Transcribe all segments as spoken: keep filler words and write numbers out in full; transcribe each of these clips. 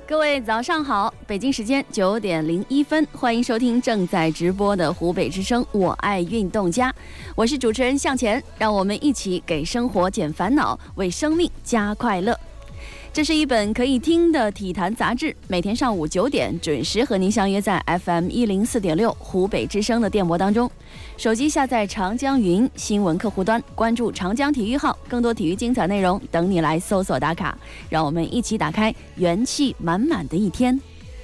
各位早上好，北京时间九点零一分，欢迎收听正在直播的湖北之声我爱运动家，我是主持人向前，让我们一起给生活减烦恼，为生命加快乐。这是一本可以听的体坛杂志，每天上午九点准时和您相约在 F M 一零四点六湖北之声的电波当中。手机下载长江云新闻客户端，关注长江体育号，更多体育精彩内容等你来搜索打卡。让我们一起打开元气满满的一天。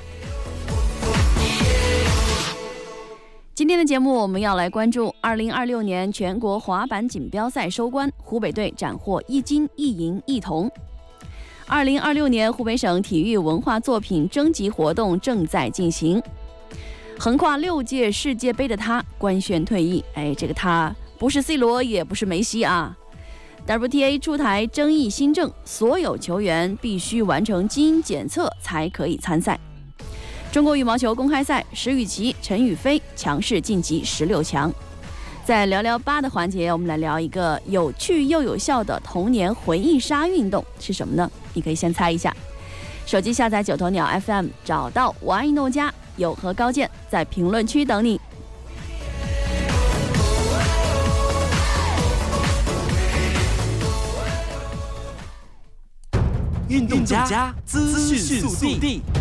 今天的节目我们要来关注二零二六年全国滑板锦标赛收官，湖北队斩获一金一银一铜。二零二六年湖北省体育文化作品征集活动正在进行，横跨六届世界杯的他官宣退役。哎，这个他不是 C 罗，也不是梅西啊。W T A 出台争议新政，所有球员必须完成基因检测才可以参赛。中国羽毛球公开赛，石宇奇、陈雨菲强势晋级十六强。在聊聊吧的环节，我们来聊一个有趣又有效的童年回忆杀运动是什么呢？你可以先猜一下。手机下载九头鸟 F M， 找到我爱运动家，有和高健在评论区等你。 运动家资讯速递。